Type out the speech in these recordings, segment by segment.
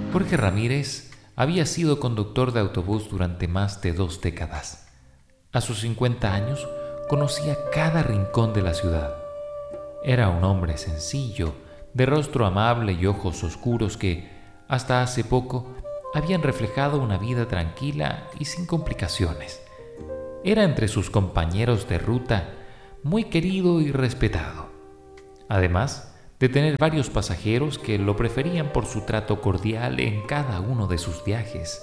Jorge Ramírez había sido conductor de autobús durante más de 2 décadas. A sus 50 años conocía cada rincón de la ciudad. Era un hombre sencillo, de rostro amable y ojos oscuros que, hasta hace poco, habían reflejado una vida tranquila y sin complicaciones. Era entre sus compañeros de ruta muy querido y respetado, además de tener varios pasajeros que lo preferían por su trato cordial en cada uno de sus viajes.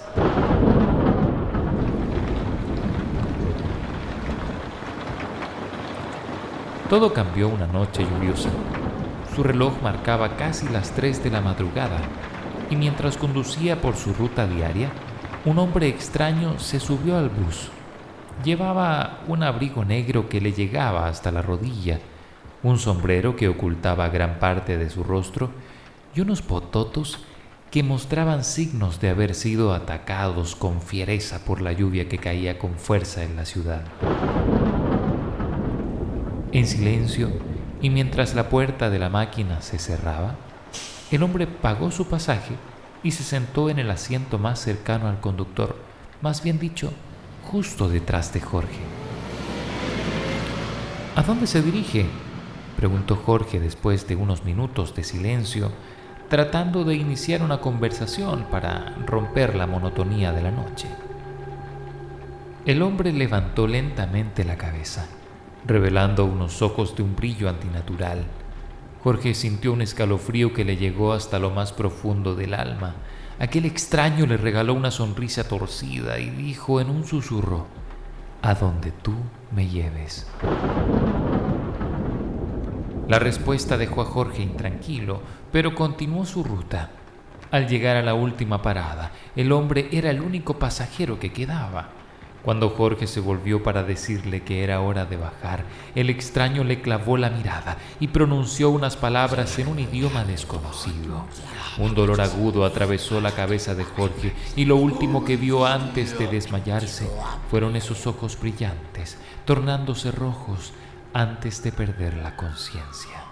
Todo cambió una noche lluviosa. Su reloj marcaba casi las 3 de la madrugada y mientras conducía por su ruta diaria, un hombre extraño se subió al bus. Llevaba un abrigo negro que le llegaba hasta la rodilla, un sombrero que ocultaba gran parte de su rostro y unos pototos que mostraban signos de haber sido atacados con fiereza por la lluvia que caía con fuerza en la ciudad. En silencio, y mientras la puerta de la máquina se cerraba, el hombre pagó su pasaje y se sentó en el asiento más cercano al conductor, más bien dicho, justo detrás de Jorge. ¿A dónde se dirige?, preguntó Jorge después de unos minutos de silencio, tratando de iniciar una conversación para romper la monotonía de la noche. El hombre levantó lentamente la cabeza, revelando unos ojos de un brillo antinatural. Jorge sintió un escalofrío que le llegó hasta lo más profundo del alma. Aquel extraño le regaló una sonrisa torcida y dijo en un susurro: «A donde tú me lleves». La respuesta dejó a Jorge intranquilo, pero continuó su ruta. Al llegar a la última parada, el hombre era el único pasajero que quedaba. Cuando Jorge se volvió para decirle que era hora de bajar, el extraño le clavó la mirada y pronunció unas palabras en un idioma desconocido. Un dolor agudo atravesó la cabeza de Jorge y lo último que vio antes de desmayarse fueron esos ojos brillantes, tornándose rojos antes de perder la conciencia.